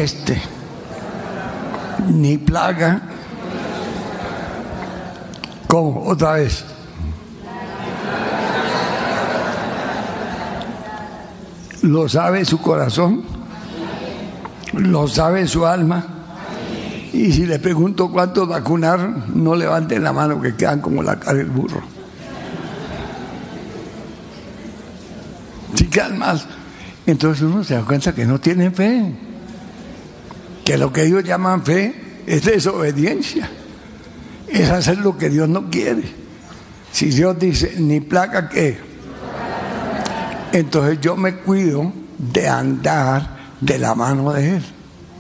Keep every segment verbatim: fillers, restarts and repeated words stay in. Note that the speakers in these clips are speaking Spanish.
peste, ni plaga. ¿Cómo? Otra vez. ¿Lo sabe su corazón? ¿Lo sabe su alma? Y si le pregunto cuántos vacunar, no levanten la mano, que quedan como la cara del burro. Si quedan más, entonces uno se da cuenta que no tienen fe, que lo que ellos llaman fe es desobediencia, es hacer lo que Dios no quiere. Si Dios dice ni plaga, ¿qué? Entonces yo me cuido de andar de la mano de Él.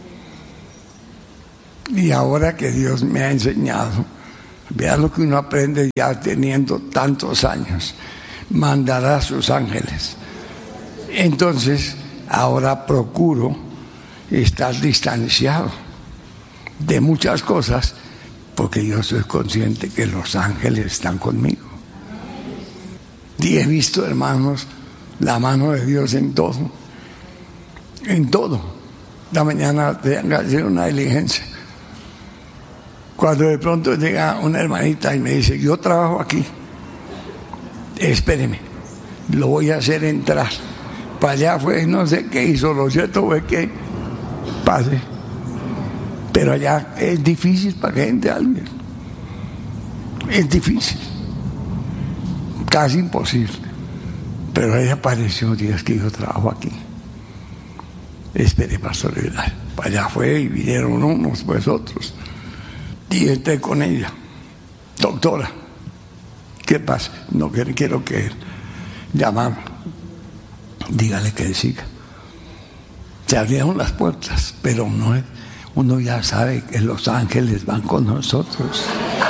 Y ahora que Dios me ha enseñado, vea lo que uno aprende ya teniendo tantos años: mandará a sus ángeles. Entonces ahora procuro estar distanciado de muchas cosas, porque yo soy consciente que los ángeles están conmigo. Y he visto, hermanos, la mano de Dios en todo, en todo. La mañana tengo que hacer una diligencia, cuando de pronto llega una hermanita y me dice: yo trabajo aquí, espéreme, lo voy a hacer entrar. Para allá fue, no sé qué hizo, lo cierto fue que pase. Pero allá es difícil para que entre alguien, es difícil, casi imposible. Pero ahí apareció: días que yo trabajo aquí, espere, pastor Leonel. Para allá fue y vinieron unos, pues otros. Y entré con ella: doctora, ¿qué pasa? No quiero, quiero que llamamos, dígale que siga. Se abrieron las puertas, pero no es, uno ya sabe que los ángeles van con nosotros.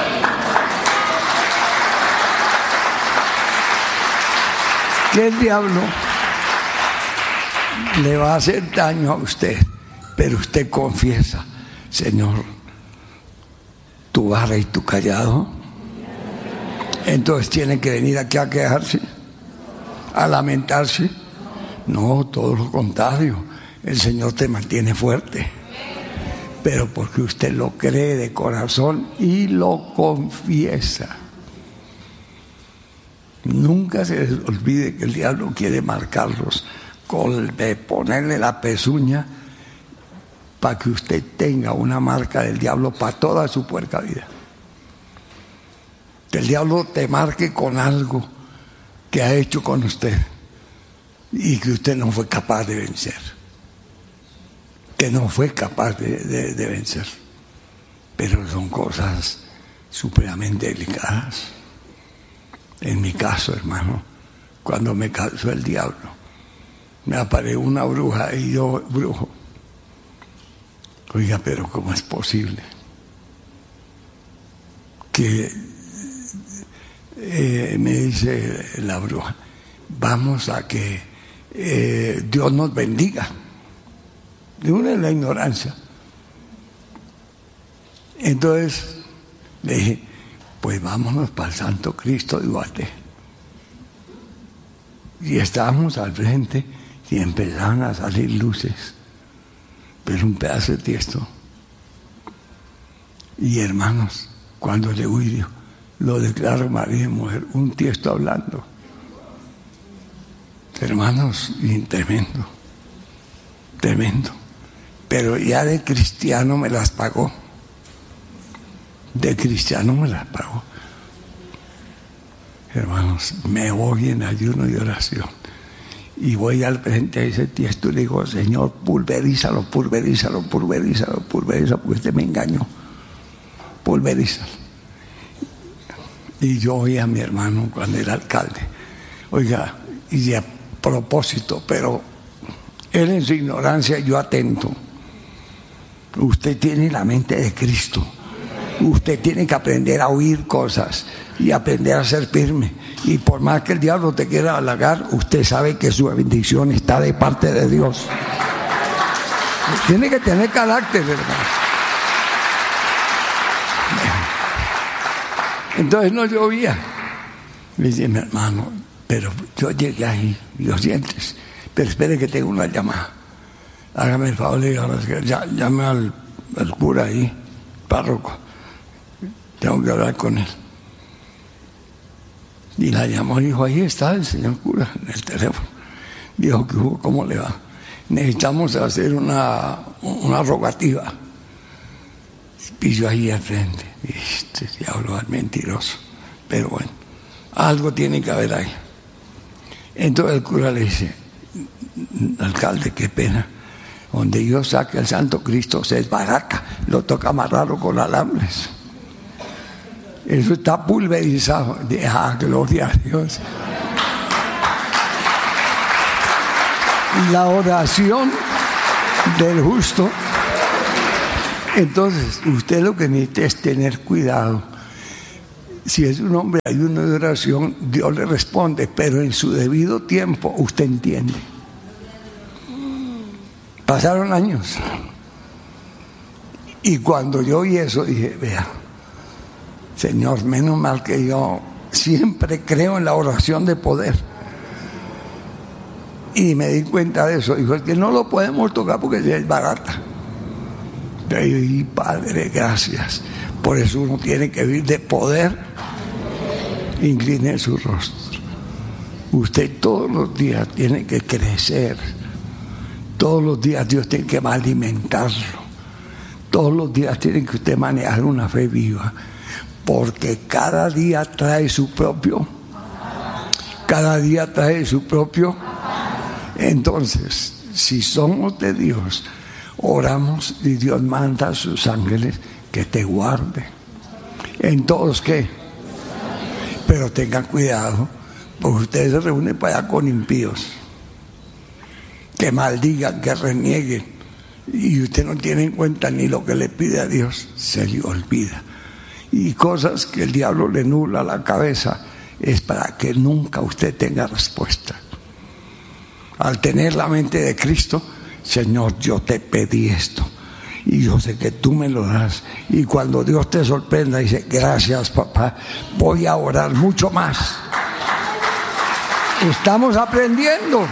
Que el diablo le va a hacer daño a usted, pero usted confiesa: Señor, tu vara y tu callado. Entonces tiene que venir aquí a quejarse, a lamentarse. No, todo lo contrario, el Señor te mantiene fuerte, pero porque usted lo cree de corazón y lo confiesa. Nunca se les olvide que el diablo quiere marcarlos, con de ponerle la pezuña, para que usted tenga una marca del diablo para toda su puerca vida. Que el diablo te marque con algo que ha hecho con usted y que usted no fue capaz de vencer, que no fue capaz de, de, de vencer. Pero son cosas supremamente delicadas. En mi caso, hermano, cuando me cansó el diablo, me apareció una bruja y yo, brujo. Oiga, pero ¿cómo es posible que eh, me dice la bruja: vamos a que eh, Dios nos bendiga? De una en la ignorancia. Entonces le dije: pues vámonos para el Santo Cristo de Guate. Y estábamos al frente y empezaron a salir luces, pero un pedazo de tiesto. Y hermanos, cuando le huí, lo declaro marido y mujer, un tiesto hablando. Hermanos, y tremendo, tremendo. Pero ya de cristiano me las pagó. De cristiano me las pagó. Hermanos, me voy en ayuno y oración. Y voy al frente de ese tiesto y le digo: Señor, pulverízalo, pulverízalo, pulverízalo, pulverízalo, porque usted me engañó. Pulverízalo. Y yo oí a mi hermano cuando era alcalde: oiga, y a propósito, pero él en su ignorancia, yo atento. Usted tiene la mente de Cristo. Usted tiene que aprender a oír cosas y aprender a ser firme. Y por más que el diablo te quiera halagar, usted sabe que su bendición está de parte de Dios. Tiene que tener carácter, ¿verdad? Entonces no llovía. Me dice mi hermano: pero yo llegué ahí, Dios sientes, pero espere que tengo una llamada. hágame el favor, le digo, ya, llame al, al cura ahí, párroco, tengo que hablar con él. Y la llamó y dijo, ahí está el señor cura en el teléfono. Dijo, ¿cómo le va? Necesitamos hacer una, una rogativa. Y yo ahí al frente, este diablo es mentiroso, pero bueno, algo tiene que haber ahí. Entonces el cura le dice, alcalde, qué pena, donde yo saque el Santo Cristo se desbarata, lo toca amarrarlo con alambres. Eso está pulverizado. Ah, gloria a Dios. La oración del justo. Entonces, usted lo que necesita es tener cuidado. Si es un hombre ayuno de oración, Dios le responde, pero en su debido tiempo usted entiende. Pasaron años. Y cuando yo oí eso, dije, vea, Señor, menos mal que yo siempre creo en la oración de poder. Y me di cuenta de eso. Dijo, es que no lo podemos tocar porque es barata. Y Padre, gracias. Por eso uno tiene que vivir de poder. Incline su rostro. Usted todos los días tiene que crecer. Todos los días Dios tiene que alimentarlo. Todos los días tiene que usted manejar una fe viva. Porque cada día trae su propio. Cada día trae su propio. Entonces, si somos de Dios, oramos y Dios manda a sus ángeles que te guarden. ¿En todos qué? Pero tengan cuidado, porque ustedes se reúnen para allá con impíos, que maldigan, que renieguen, y usted no tiene en cuenta ni lo que le pide a Dios, se le olvida. Y cosas que el diablo le nubla la cabeza es para que nunca usted tenga respuesta. Al tener la mente de Cristo, Señor, yo te pedí esto y yo sé que tú me lo das. Y cuando Dios te sorprenda, dice, gracias papá, voy a orar mucho más. Estamos aprendiendo.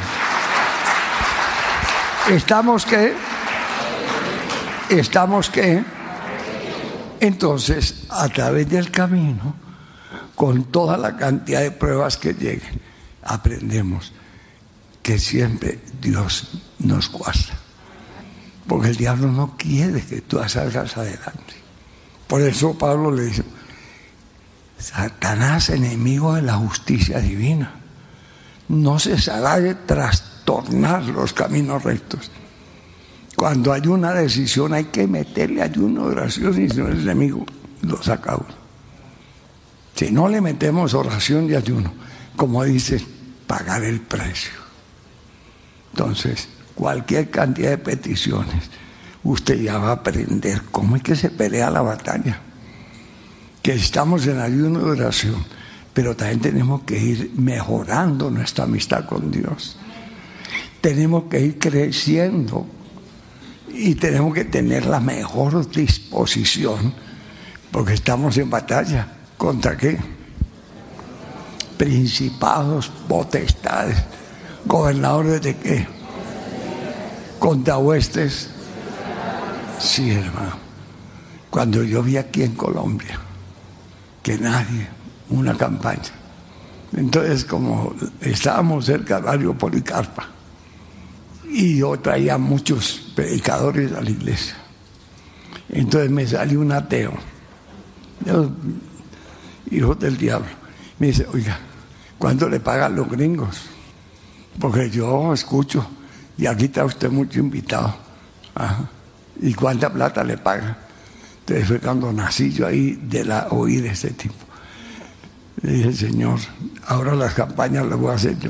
¿Estamos qué? ¿Estamos qué? Entonces, a través del camino, con toda la cantidad de pruebas que lleguen, aprendemos que siempre Dios nos guarda. Porque el diablo no quiere que tú salgas adelante. Por eso Pablo le dice, Satanás, enemigo de la justicia divina, no cesará de trastornar los caminos rectos. Cuando hay una decisión hay que meterle ayuno, oración, y si no el enemigo lo saca uno. Si no le metemos oración y ayuno, como dice, pagar el precio. Entonces, cualquier cantidad de peticiones, usted ya va a aprender cómo es que se pelea la batalla. Que estamos en ayuno de oración, pero también tenemos que ir mejorando nuestra amistad con Dios. Tenemos que ir creciendo y tenemos que tener la mejor disposición, porque estamos en batalla. ¿Contra qué? Principados, potestades, gobernadores de qué? Contra huestes. Sí, hermano. Cuando yo vi aquí en Colombia que nadie, una campaña, entonces como estábamos cerca del barrio Policarpa y yo traía muchos predicadores a la iglesia, entonces me salió un ateo, yo, hijo del diablo, me dice, oiga, ¿cuánto le pagan los gringos? Porque yo escucho y aquí está usted mucho invitado. Ajá. ¿Y cuánta plata le pagan? Entonces fue cuando nací yo ahí de la oí de ese tipo. Le dije, Señor, ahora las campañas las voy a hacer yo.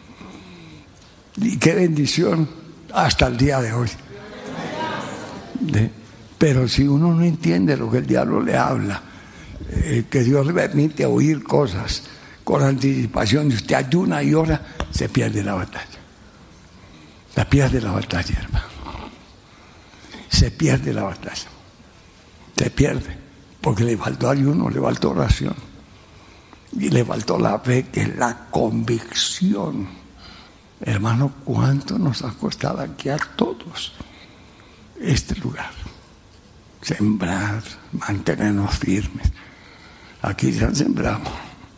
Y qué bendición hasta el día de hoy. ¿De? Pero si uno no entiende lo que el diablo le habla, eh, que Dios le permite oír cosas con anticipación, y usted ayuna y ora, se pierde la batalla. La pierde la batalla, hermano. Se pierde la batalla. Se pierde. Porque le faltó ayuno, le faltó oración. Y le faltó la fe, que es la convicción Hermano, ¿cuánto nos ha costado aquí a todos este lugar? Sembrar, mantenernos firmes. Aquí ya sembramos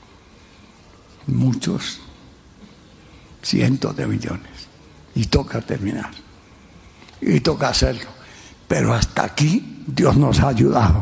muchos, cientos de millones. Y toca terminar. Y toca hacerlo. Pero hasta aquí Dios nos ha ayudado.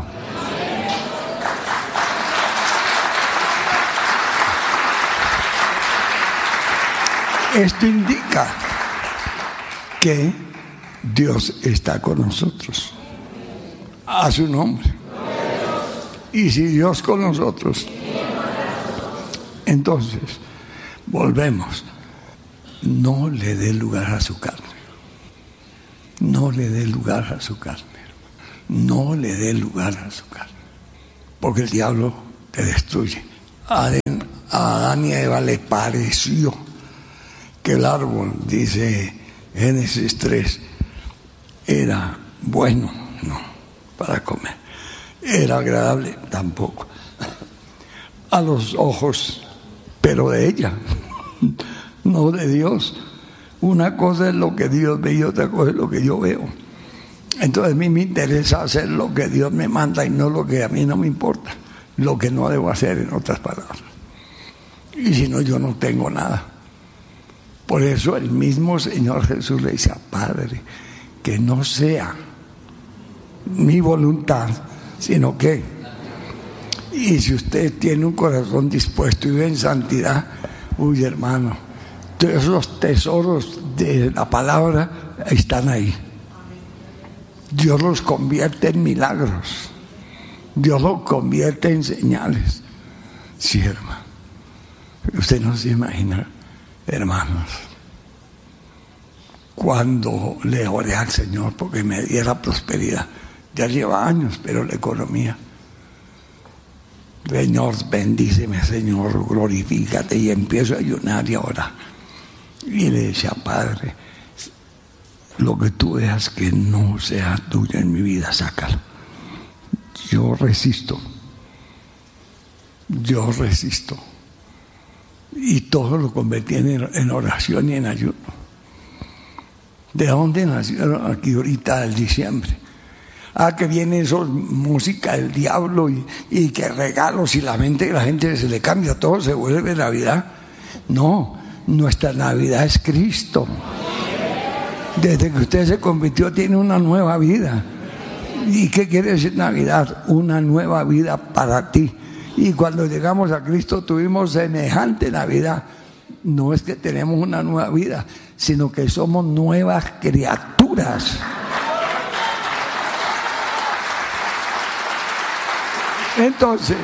Esto indica que Dios está con nosotros. A su nombre. Y si Dios con nosotros, entonces volvemos. No le dé lugar a su carne. No le dé lugar a su carne. No le dé lugar a su carne. Porque el diablo te destruye. A Adán y a Eva le pareció que el árbol, dice Génesis tres, era bueno, no, para comer. Era agradable, tampoco. A los ojos, pero de ella, no de Dios. Una cosa es lo que Dios ve y otra cosa es lo que yo veo. Entonces a mí me interesa hacer lo que Dios me manda y no lo que a mí no me importa. Lo que no debo hacer, en otras palabras. Y si no, yo no tengo nada. Por eso el mismo Señor Jesús le dice: Padre, que no sea mi voluntad, sino que. Y si usted tiene un corazón dispuesto y vive en santidad, uy, hermano, todos los tesoros de la palabra están ahí. Dios los convierte en milagros. Dios los convierte en señales. Sí, hermano. Usted no se imagina, hermanos, cuando le oré al Señor porque me diera prosperidad. Ya lleva años, pero la economía. Señor, bendíceme, Señor, glorifícate. Y empiezo a ayunar y a orar. Y le decía: Padre, lo que tú veas que no sea tuyo en mi vida, sácalo. Yo resisto. Yo resisto. Y todo lo convertí en, en oración y en ayuno. ¿De dónde nació aquí ahorita el diciembre? Ah, que viene eso, música del diablo y, y que regalos y la mente, la gente se le cambia todo, se vuelve Navidad. No, nuestra Navidad es Cristo. Desde que usted se convirtió tiene una nueva vida. ¿Y qué quiere decir Navidad? Una nueva vida para ti. Y cuando llegamos a Cristo tuvimos semejante Navidad. No es que tenemos una nueva vida, sino que somos nuevas criaturas. Entonces,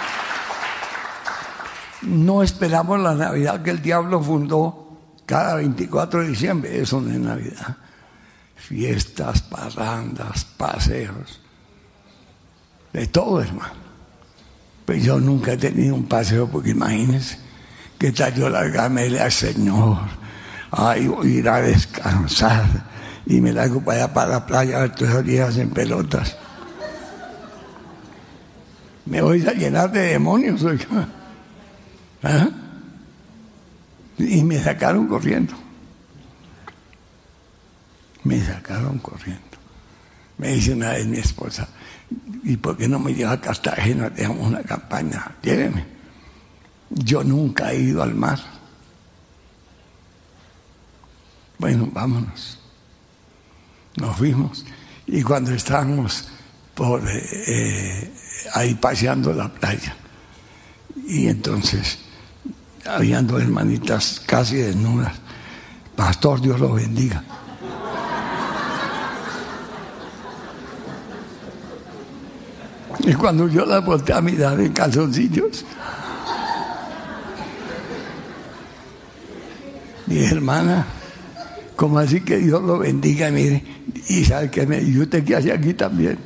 no esperamos la Navidad que el diablo fundó cada veinticuatro de diciembre. Eso no es Navidad. Fiestas, parrandas, paseos, de todo, hermano. Pues yo nunca he tenido un paseo, porque imagínense, que tal yo largarme al Señor, ay, voy a ir a descansar, y me largo para allá, para la playa, a ver todas esas viejas en pelotas. Me voy a llenar de demonios, oiga. ¿Ah? Y me sacaron corriendo. Me sacaron corriendo. Me dice una vez mi esposa: ¿y por qué no me lleva a Cartagena? Dejamos una campaña. Lléveme. Yo nunca he ido al mar. Bueno, vámonos. Nos fuimos. Y cuando estábamos por eh, ahí paseando la playa, y entonces habían dos hermanitas casi desnudas. Pastor, Dios los bendiga. Y cuando yo las volteé a mirar en calzoncillos, dije: hermana, ¿cómo así que Dios lo bendiga? Mire, y sabe que me, y usted qué hace aquí también.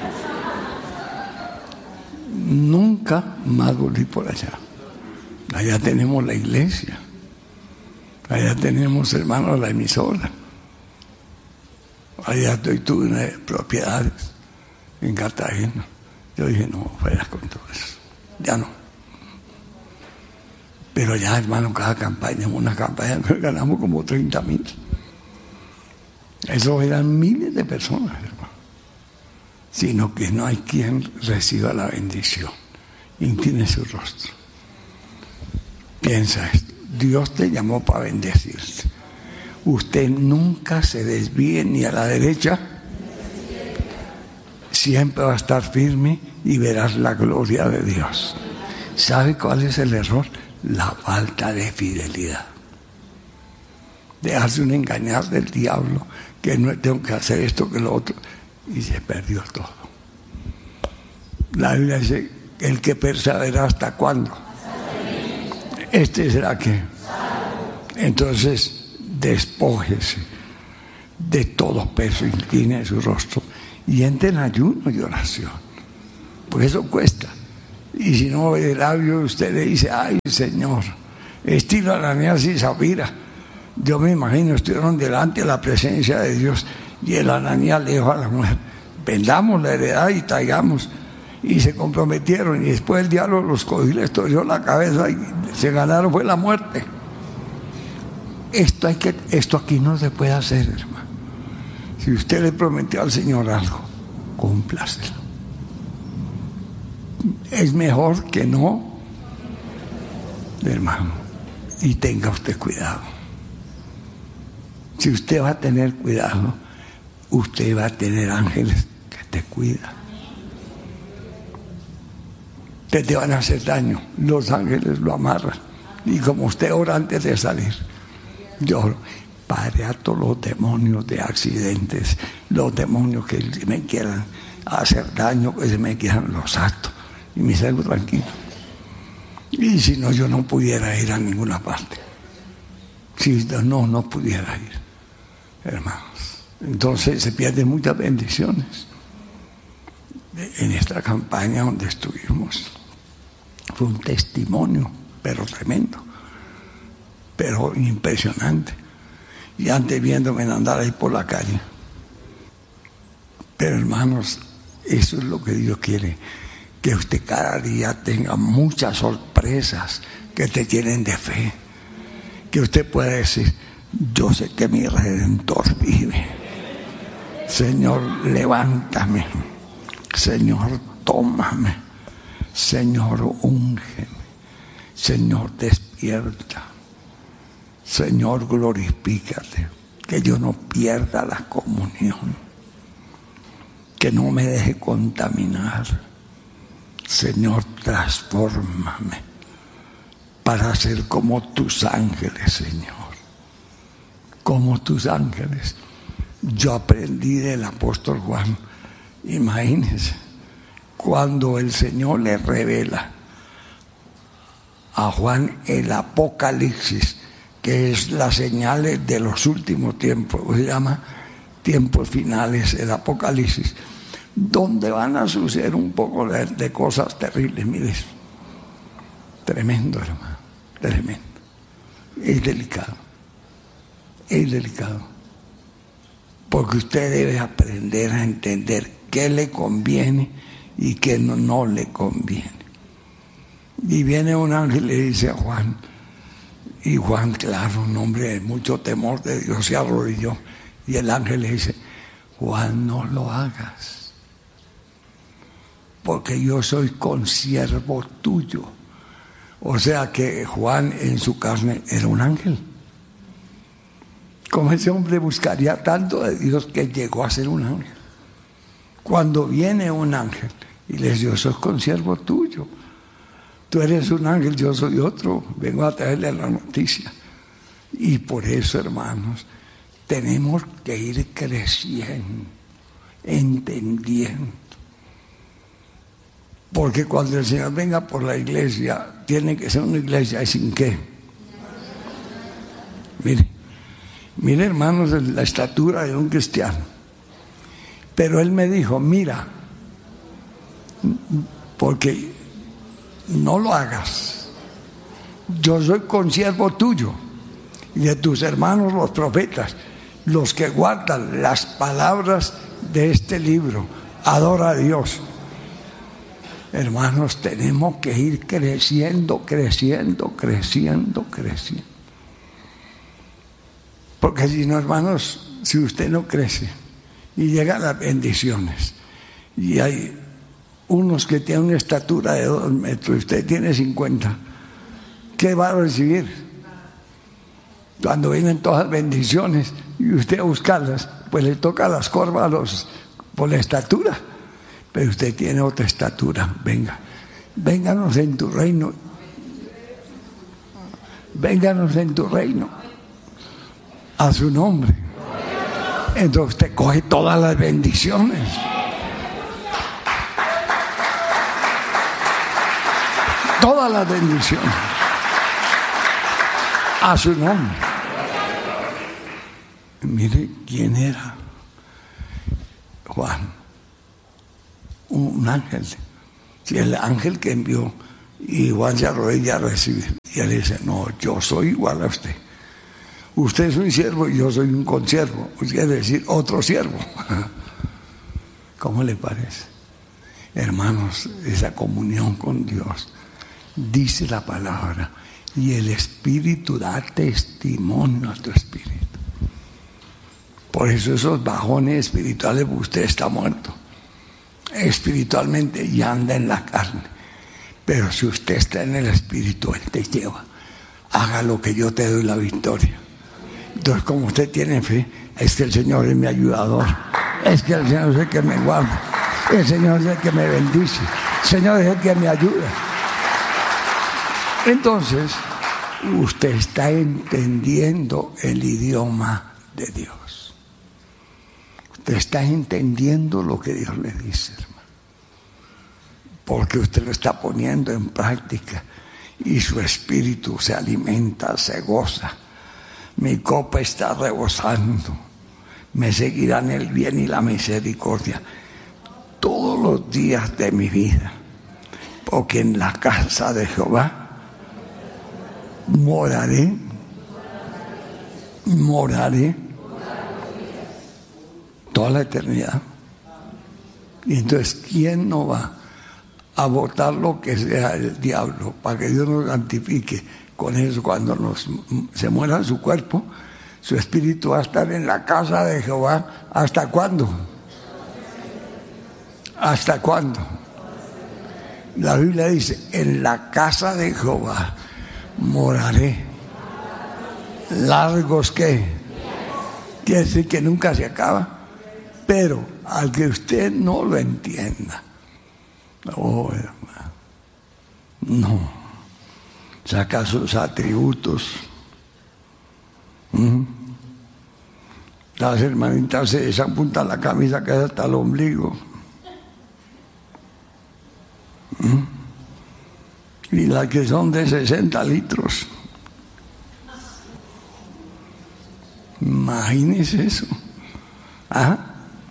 Nunca más volví por allá. Allá tenemos la iglesia, allá tenemos, hermanos, la emisora, allá estoy, tuve una propiedades en Cartagena. Yo dije: no, fuera con todo eso, ya no. Pero ya, hermano, cada campaña, una campaña, ganamos como treinta mil. Eso eran miles de personas, hermano. Sino que no hay quien reciba la bendición. Incline su rostro. Piensa esto. Dios te llamó para bendecirte. Usted nunca se desvíe ni a la derecha. Siempre va a estar firme y verás la gloria de Dios. ¿Sabe cuál es el error? La falta de fidelidad. Dejarse un engañar del diablo, que no tengo que hacer esto, que lo otro, y se perdió todo. La Biblia dice, el que persevera hasta cuándo. Este será que. Entonces, despójese de todo peso, incline su rostro y entre en ayuno y oración. Porque eso cuesta. Y si no ve de labio, usted le dice, ay Señor, estilo Ananías y Zafira. Yo me imagino, estuvieron delante de la presencia de Dios y el Ananías le dijo a la mujer, vendamos la heredad y traigamos. Y se comprometieron y después el diablo los cogió y les torció la cabeza y se ganaron, fue la muerte. Esto, hay que, esto aquí no se puede hacer, hermano. Si usted le prometió al Señor algo, cúmplaselo. Es mejor que no, hermano. Y tenga usted cuidado. Si usted va a tener cuidado, usted va a tener ángeles que te cuidan. Que te van a hacer daño. Los ángeles lo amarran. Y como usted ora antes de salir, yo oro, Padre, a todos los demonios de accidentes, los demonios que me quieran hacer daño, que se me quieran los actos. Y me salgo tranquilo. Y si no, yo no pudiera ir a ninguna parte. Si no, no pudiera ir, hermanos. Entonces se pierden muchas bendiciones. En esta campaña donde estuvimos, fue un testimonio, pero tremendo, pero impresionante. Y antes viéndome andar ahí por la calle. Pero hermanos, eso es lo que Dios quiere. Que usted cada día tenga muchas sorpresas que te llenen de fe. Que usted pueda decir, yo sé que mi Redentor vive. Señor, levántame. Señor, tómame. Señor, úngeme. Señor, despierta. Señor, glorifícate. Que yo no pierda la comunión. Que no me deje contaminar. Señor, transfórmame para ser como tus ángeles, Señor. Como tus ángeles. Yo aprendí del apóstol Juan. Imagínense, cuando el Señor le revela a Juan el Apocalipsis, que es las señales de los últimos tiempos, se llama tiempos finales, el Apocalipsis, donde van a suceder un poco de, de cosas terribles. Mire eso. Tremendo, hermano, tremendo. Es delicado, es delicado. Porque usted debe aprender a entender qué le conviene y qué no, no le conviene. Y viene un ángel y le dice a Juan, y Juan, claro, un hombre de mucho temor de Dios, se arrodilló, y el ángel le dice, Juan, no lo hagas, porque yo soy consiervo tuyo. O sea que Juan en su carne era un ángel. Como ese hombre buscaría tanto de Dios que llegó a ser un ángel. Cuando viene un ángel y le dice, yo soy consiervo tuyo. Tú eres un ángel, yo soy otro. Vengo a traerle la noticia. Y por eso, hermanos, tenemos que ir creciendo, entendiendo. Porque cuando el Señor venga por la iglesia, tiene que ser una iglesia sin qué. Mire, mire, hermanos, la estatura de un cristiano. Pero él me dijo, mira, porque no lo hagas. Yo soy consiervo tuyo y de tus hermanos los profetas, los que guardan las palabras de este libro. Adora a Dios. Hermanos, tenemos que ir creciendo, creciendo, creciendo, creciendo. Porque si no, hermanos, si usted no crece y llegan las bendiciones y hay unos que tienen una estatura de dos metros y usted tiene cincuenta, ¿qué va a recibir? Cuando vienen todas las bendiciones y usted a buscarlas, pues le toca las corvas a los, por la estatura. Pero usted tiene otra estatura. Venga, vénganos en tu reino. Vénganos en tu reino. A su nombre. Entonces usted coge todas las bendiciones. Todas las bendiciones. A su nombre. Mire quién era Juan. Un ángel. Si el ángel que envió, y Juan se arrodilla a recibir. Y él dice, no, yo soy igual a usted. Usted es un siervo y yo soy un consiervo. Quiere decir otro siervo. ¿Cómo le parece? Hermanos, esa comunión con Dios. Dice la palabra. Y el Espíritu da testimonio a tu espíritu. Por eso esos bajones espirituales, usted está muerto. Espiritualmente y anda en la carne. Pero si usted está en el Espíritu, Él te lleva. Haga lo que yo te doy la victoria. Entonces, como usted tiene fe, es que el Señor es mi ayudador. Es que el Señor es el que me guarda. El Señor es el que me bendice. El Señor es el que me ayuda. Entonces, usted está entendiendo el idioma de Dios. Usted está entendiendo lo que Dios le dice, hermano. Porque usted lo está poniendo en práctica y su espíritu se alimenta, se goza. Mi copa está rebosando. Me seguirán el bien y la misericordia todos los días de mi vida. Porque en la casa de Jehová moraré, moraré toda la eternidad. Y entonces, ¿quién no va a votar lo que sea el diablo para que Dios nos santifique? Con eso, cuando nos, se muera su cuerpo, su espíritu va a estar en la casa de Jehová. ¿Hasta cuándo? ¿Hasta cuándo? La Biblia dice, en la casa de Jehová moraré. ¿Largos qué? Quiere decir que nunca se acaba. Pero al que usted no lo entienda, oh hermano, no, saca sus atributos. ¿Mm? Las hermanitas se desapuntan la camisa que es hasta el ombligo. ¿Mm? Y las que son de sesenta litros. Imagínese eso. ¿Ah?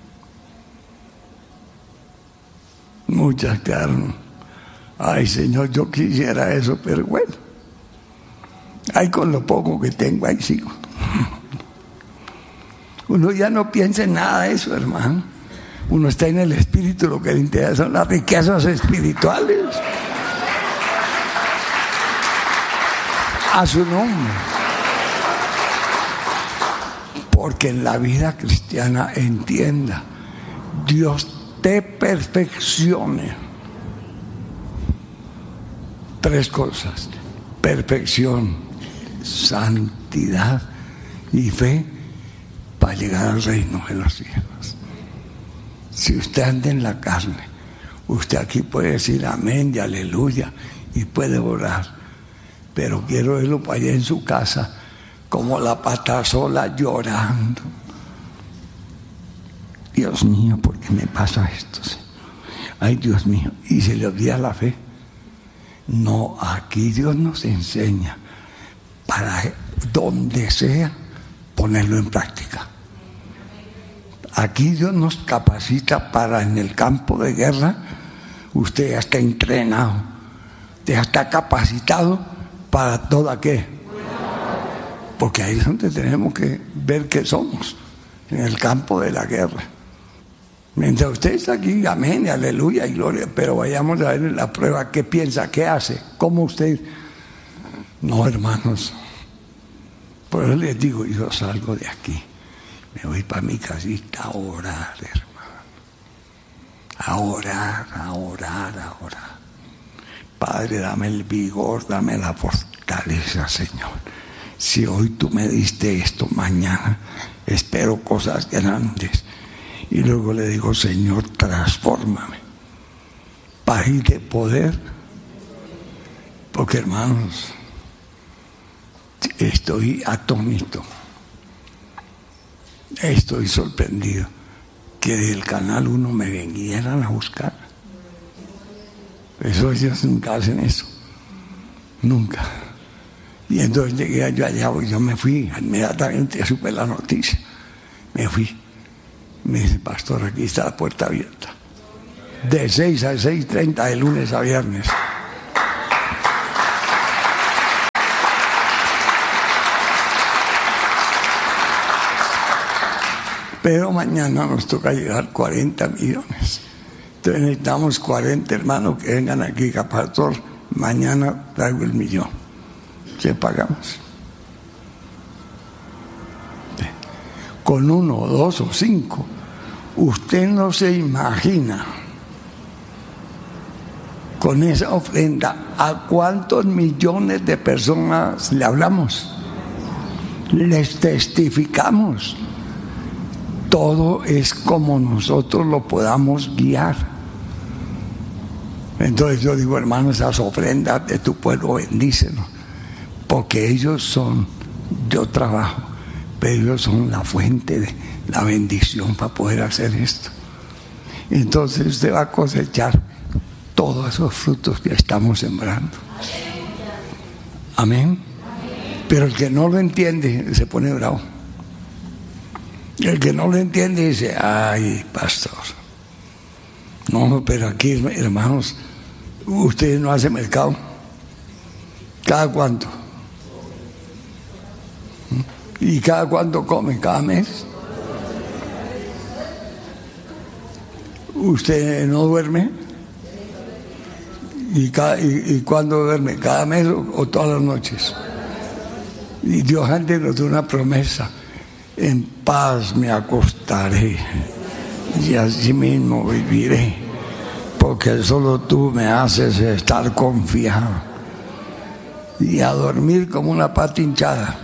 Muchas quedaron. Ay, Señor, yo quisiera eso, pero bueno. Ay, con lo poco que tengo, ahí sigo. Uno ya no piensa en nada de eso, hermano. Uno está en el espíritu, lo que le interesa son las riquezas espirituales. A su nombre. Porque en la vida cristiana, entienda, Dios te perfeccione. Tres cosas: perfección, santidad y fe para llegar al reino de los cielos. Si usted anda en la carne, usted aquí puede decir amén y aleluya y puede orar, pero quiero verlo para allá en su casa como la pata sola llorando. Dios mío, ¿por qué me pasa esto? Ay, Dios mío, y se le olvida la fe. No, aquí Dios nos enseña para donde sea ponerlo en práctica. Aquí Dios nos capacita para en el campo de guerra. Usted ya está entrenado, usted ya está capacitado para toda qué. Porque ahí es donde tenemos que ver qué somos, en el campo de la guerra. Mientras usted está aquí, amén, aleluya y gloria, pero vayamos a ver en la prueba qué piensa, qué hace, cómo usted. No, hermanos, por eso les digo, yo salgo de aquí, me voy para mi casita a orar, hermano, a orar, a orar, a orar. Padre, dame el vigor, dame la fortaleza, Señor. Si hoy tú me diste esto, mañana espero cosas grandes. Y luego le digo, Señor, transfórmame para ir de poder. Porque, hermanos, estoy atónito, estoy sorprendido que del Canal uno me vinieran a buscar. Eso ellos nunca hacen eso, nunca. Y entonces llegué yo allá, y yo me fui, inmediatamente supe la noticia, me fui. Me dice, pastor, aquí está la puerta abierta, de seis a seis y treinta, de lunes a viernes. Pero mañana nos toca llegar cuarenta millones. Entonces necesitamos cuarenta hermanos que vengan aquí, que pastor, mañana traigo el millón. ¿Qué pagamos? Con uno, o dos o cinco. Usted no se imagina con esa ofrenda a cuántos millones de personas le hablamos, les testificamos. Todo es como nosotros lo podamos guiar. Entonces yo digo, hermanos, esas ofrendas de tu pueblo, bendícenos, porque ellos son, yo trabajo, pero ellos son la fuente de la bendición para poder hacer esto. Entonces usted va a cosechar todos esos frutos que estamos sembrando. Amén. Pero el que no lo entiende se pone bravo. El que no lo entiende dice, ay, pastor, no, pero aquí, hermanos, ustedes no hacen mercado. ¿Cada cuánto? ¿Y cada cuánto comen? ¿Cada mes? ¿Usted no duerme? ¿Y, cada, y, y cuándo duerme? ¿Cada mes o, o todas las noches? Y Dios antes nos dio una promesa: en paz me acostaré y así mismo viviré, porque solo tú me haces estar confiado y a dormir como una pata hinchada.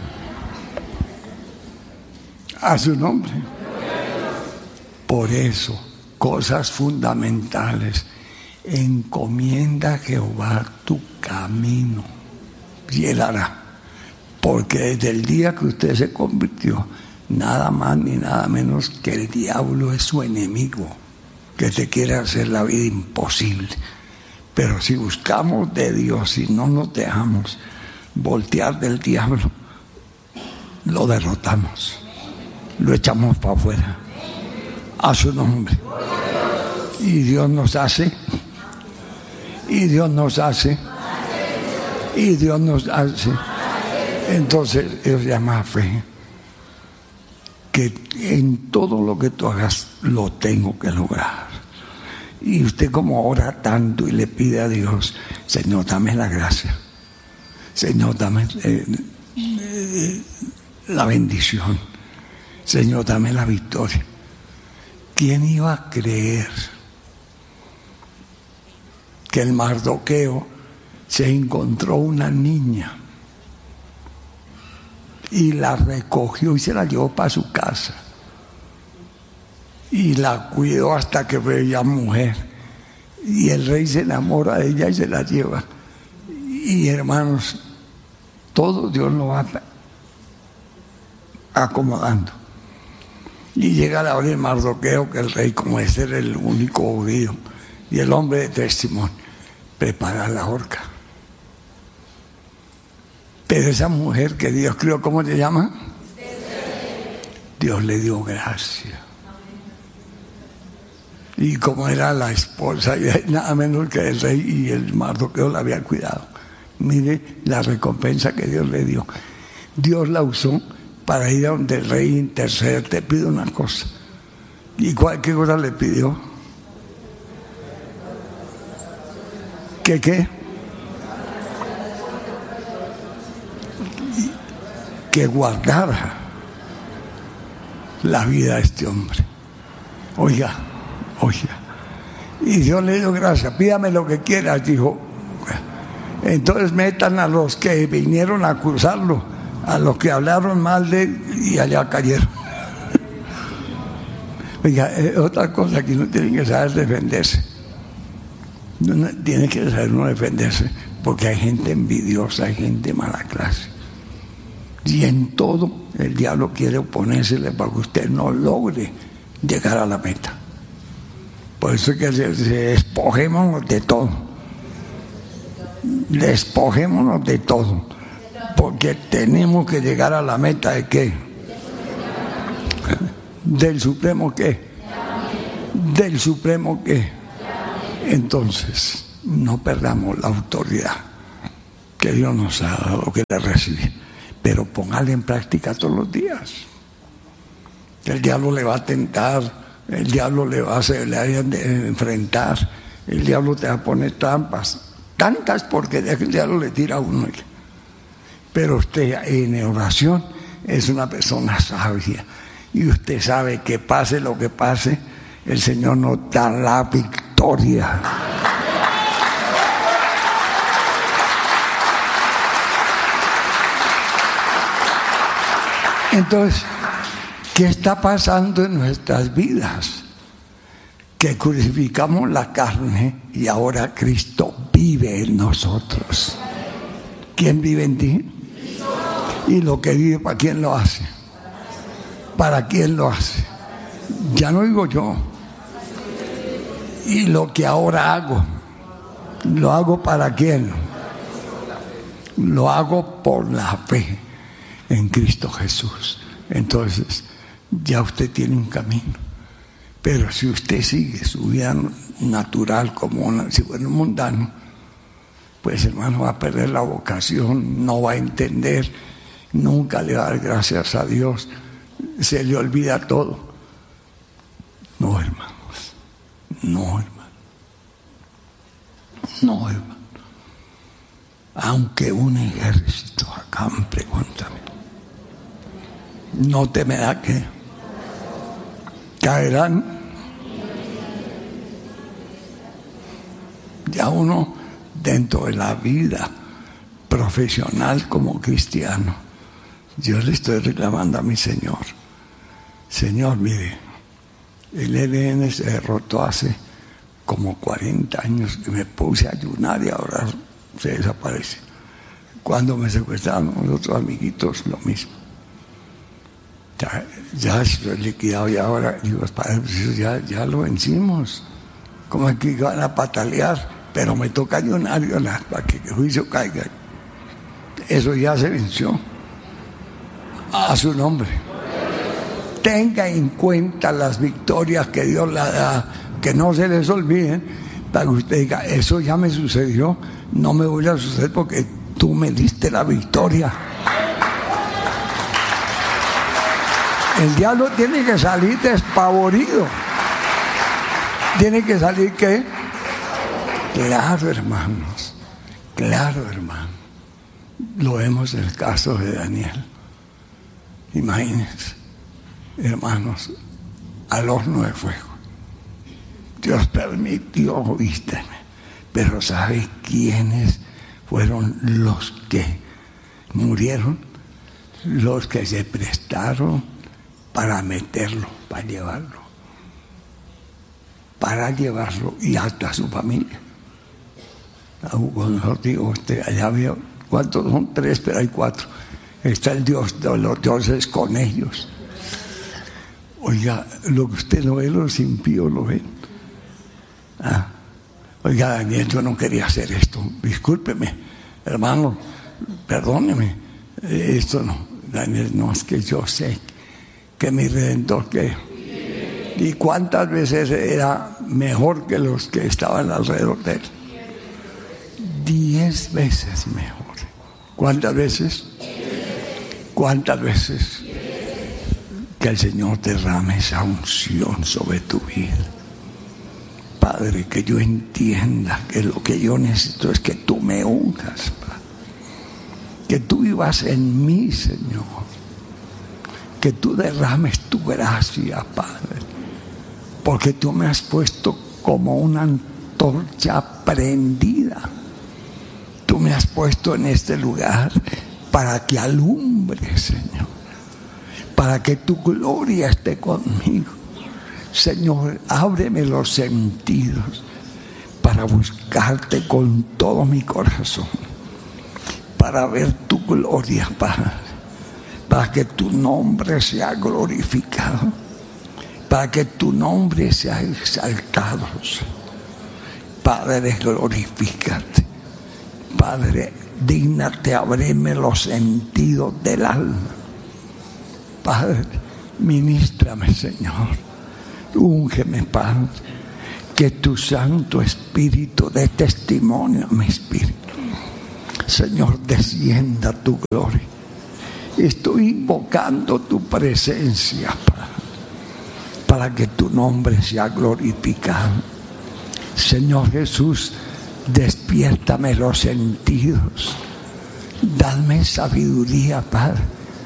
A su nombre. Por eso, cosas fundamentales: encomienda a Jehová tu camino y Él hará. Porque desde el día que usted se convirtió, nada más ni nada menos que el diablo es su enemigo, que te quiere hacer la vida imposible. Pero si buscamos de Dios y no nos dejamos voltear del diablo, lo derrotamos, lo echamos para afuera. A su nombre. Y Dios nos hace, y Dios nos hace, y Dios nos hace. Entonces eso se llama fe. Que en todo lo que tú hagas lo tengo que lograr. Y usted, como ora tanto y le pide a Dios, Señor, dame la gracia, Señor, dame eh, eh, la bendición, Señor, dame la victoria. ¿Quién iba a creer que el Mardoqueo se encontró una niña y la recogió y se la llevó para su casa y la cuidó hasta que fue ya mujer, y el rey se enamora de ella y se la lleva? Y hermanos, todo Dios lo va acomodando. Y llega la hora de Mardoqueo, que el rey, como ese era el único judío y el hombre de testimonio, prepara la horca. Pero esa mujer que Dios crió, ¿cómo se llama? Dios le dio gracia. Y como era la esposa, y nada menos que el rey, y el Mardoqueo la había cuidado. Mire la recompensa que Dios le dio. Dios la usó para ir a donde el rey interceder. Te pido una cosa: ¿Y cuál, qué cosa le pidió? ¿Qué qué? Que guardara la vida de este hombre. Oiga, oiga. Y Dios le dio gracias. Pídame lo que quieras, dijo. Entonces metan a los que vinieron a acusarlo, a los que hablaron mal de él, y allá cayeron. Oiga, eh, otra cosa que uno tiene que saber defenderse. Uno tiene que saber uno defenderse, porque hay gente envidiosa, hay gente mala clase. Y en todo el diablo quiere oponérsele para que usted no logre llegar a la meta. Por eso es que se, se despojémonos de todo. Despojémonos de todo. Porque tenemos que llegar a la meta de ¿qué? ¿Del Supremo qué? ¿Del Supremo qué? Entonces, no perdamos la autoridad que Dios nos ha dado, que le recibe. Pero póngale en práctica todos los días. El diablo le va a tentar, el diablo le va a hacer, le va a enfrentar, el diablo te va a poner trampas, tantas porque el diablo le tira a uno. Pero usted en oración es una persona sabia y usted sabe que pase lo que pase, el Señor nos da la victoria. Entonces, ¿qué está pasando en nuestras vidas? Que crucificamos la carne y ahora Cristo vive en nosotros. ¿Quién vive en ti? Y lo que vive, ¿para quién lo hace? ¿Para quién lo hace? Ya no digo yo. Y lo que ahora hago, ¿lo hago para quién? Lo hago por la fe en Cristo Jesús. Entonces ya usted tiene un camino. Pero si usted sigue su vida natural como una, si fuera un mundano, pues hermano va a perder la vocación, no va a entender, nunca le va a dar gracias a Dios, se le olvida todo. No, hermanos, no, hermano, no, hermano. Aunque un ejército acampe contra mí, no temerá que caerán. Ya uno dentro de la vida profesional como cristiano, yo le estoy reclamando a mi Señor, Señor, mire, el E L N se derrotó hace como cuarenta años y me puse a ayunar y ahora se desaparece. Cuando me secuestraron los otros amiguitos, lo mismo. Ya, ya estoy liquidado y ahora digo, padre, ya, ya lo vencimos. Como es que van a patalear, pero me toca ayunar para que el juicio caiga. Eso ya se venció. A su nombre. Tenga en cuenta las victorias que Dios le da, que no se les olviden, para que usted diga, eso ya me sucedió, no me voy a suceder porque tú me diste la victoria. El diablo tiene que salir despavorido. Tiene que salir ¿qué? Claro, hermanos. Claro, hermano. Lo vemos en el caso de Daniel. Imagínense, hermanos, al horno de fuego. Dios permitió, oíste, pero ¿sabe quiénes fueron los que murieron? Los que se prestaron para meterlo, para llevarlo, para llevarlo y hasta su familia. Cuando digo, usted, allá veo, ¿cuántos son? Tres, pero hay cuatro. Está el Dios de los dioses con ellos. Oiga, lo que usted no ve, los impíos lo ven. Ah. Oiga, Daniel, yo no quería hacer esto. Discúlpeme, hermano, perdóneme. Esto no, Daniel, no, es que yo sé que mi Redentor que y cuántas veces era mejor que los que estaban alrededor de él. Diez veces mejor. ¿Cuántas veces? ¿Cuántas veces? que el Señor derrame esa unción sobre tu vida. Padre, que yo entienda que lo que yo necesito es que tú me unjas, Padre. Que tú vivas en mí, Señor. Que tú derrames tu gracia, Padre. Porque tú me has puesto como una antorcha prendida. Tú me has puesto en este lugar para que alumbre, Señor. Para que tu gloria esté conmigo. Señor, ábreme los sentidos para buscarte con todo mi corazón, para ver tu gloria, Padre, para que tu nombre sea glorificado, para que tu nombre sea exaltado. Padre, glorifícate. Padre, dígnate abrirme los sentidos del alma. Padre, ministrame, Señor. Úngeme, Padre, que tu Santo Espíritu dé testimonio a mi espíritu. Señor, descienda tu gloria. Estoy invocando tu presencia, Padre, para que tu nombre sea glorificado. Señor Jesús, despiértame los sentidos. Dame sabiduría, Padre.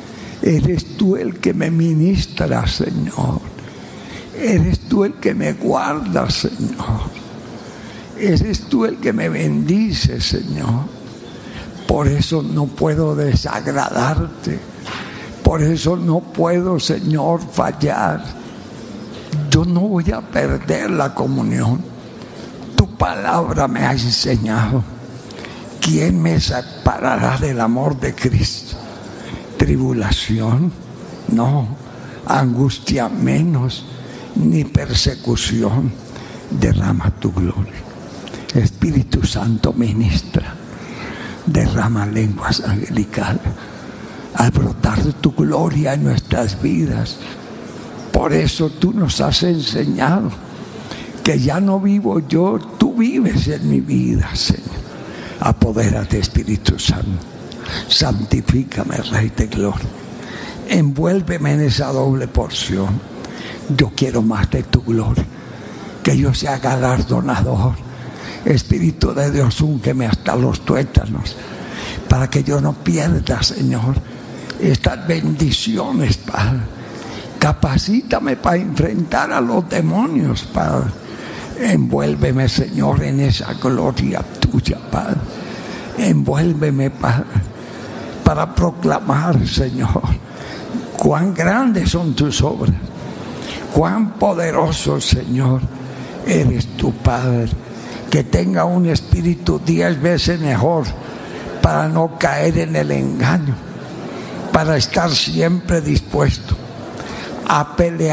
Eres tú el que me ministra, Señor. Eres tú el que me guarda, Señor. Eres tú el que me bendice, Señor. Por eso no puedo desagradarte. Por eso no puedo, Señor, fallar. Yo no voy a perder la comunión. Tu palabra me ha enseñado. ¿Quién me separará del amor de Cristo? ¿Tribulación? No. ¿Angustia? Menos. Ni persecución. Derrama tu gloria. Espíritu Santo, ministra. Derrama lenguas angelicales al brotar de tu gloria en nuestras vidas. Por eso tú nos has enseñado que ya no vivo yo, tú vives en mi vida, Señor. Apodérate, Espíritu Santo. Santifícame, Rey de Gloria. Envuélveme en esa doble porción. Yo quiero más de tu gloria, que yo sea galardonador. Espíritu de Dios, úngeme hasta los tuétanos, para que yo no pierda, Señor, estas bendiciones, Padre. Capacítame para enfrentar a los demonios, Padre. Envuélveme, Señor, en esa gloria tuya, Padre. Envuélveme, Padre, para proclamar, Señor, cuán grandes son tus obras. Cuán poderoso, Señor, eres tu Padre. Que tenga un espíritu diez veces mejor para no caer en el engaño, para estar siempre dispuesto a pelear